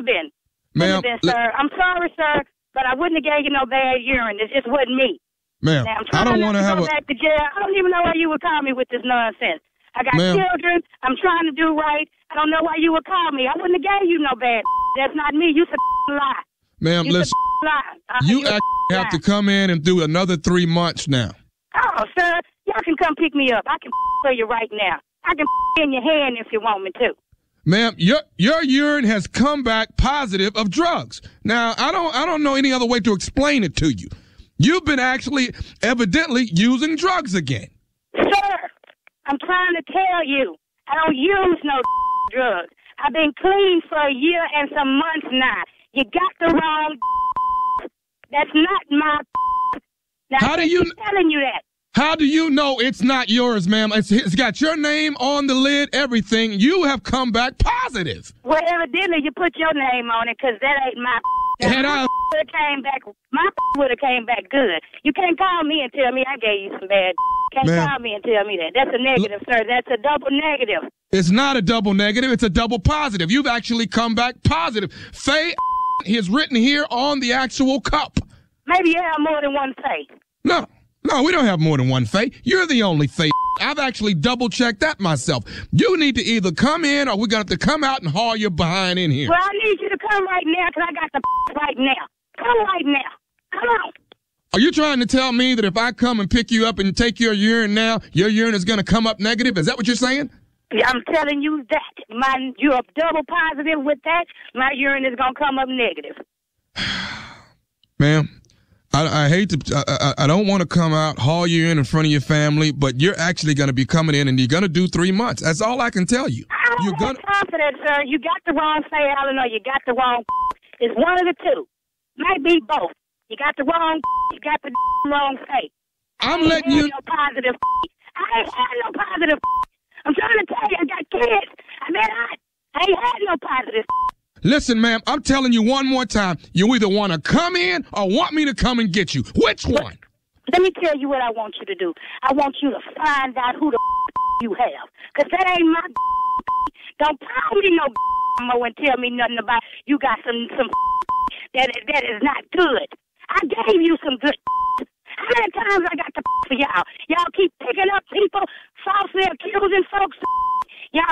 have been. Ma'am, Sir. I'm sorry, sir, but I wouldn't have gave you no bad urine. It just wasn't me. Ma'am, I don't want to have go back to jail. I don't even know why you would call me with this nonsense. I got children. I'm trying to do right. I don't know why you would call me. I wouldn't have gave you no bad. That's not me. You some lie. Ma'am, listen. You have to come in and do another 3 months now. Oh, sir, y'all can come pick me up. I can for you right now. I can in your hand if you want me to. Ma'am, your urine has come back positive of drugs. Now, I don't know any other way to explain it to you. You've been actually evidently using drugs again. Sir, I'm trying to tell you, I don't use no drugs. I've been clean for a year and some months now. You got the wrong. That's not my. Now, how do you? I'm telling you that. How do you know it's not yours, ma'am? It's got your name on the lid, everything. You have come back positive. Well, evidently you put your name on it because that ain't my. And my would have came back. My would have came back good. You can't call me and tell me I gave you some bad. Can't call me and tell me that. That's a negative, sir. That's a double negative. It's not a double negative. It's a double positive. You've actually come back positive. Faye is written here on the actual cup. Maybe you have more than one Faye. No, we don't have more than one Faye. You're the only Faye. I've actually double-checked that myself. You need to either come in or we're going to have to come out and haul your behind in here. Well, I need you to come right now because I got the right now. Come right now. Come on. Are you trying to tell me that if I come and pick you up and take your urine now, your urine is going to come up negative? Is that what you're saying? Yeah, I'm telling you that. You're double positive with that. My urine is going to come up negative. Ma'am, I hate to, I don't want to come out, haul you in front of your family, but you're actually going to be coming in and you're going to do 3 months. That's all I can tell you. I don't have confidence, sir. You got the wrong Faye Allen or you got the wrong. It's one of the two. Might be both. You got the wrong. You got the wrong Faye. I'm letting you. No positive. I ain't had no positive. I'm trying to tell you, I got kids. I ain't had no positive. Listen, ma'am, I'm telling you one more time. You either want to come in or want me to come and get you. Which one? Let me tell you what I want you to do. I want you to find out who the you have. Because that ain't my. Don't call me no more and tell me nothing about you got some that is not good. I gave you some good. How many times I got to for y'all? Y'all keep picking up people, falsely accusing folks.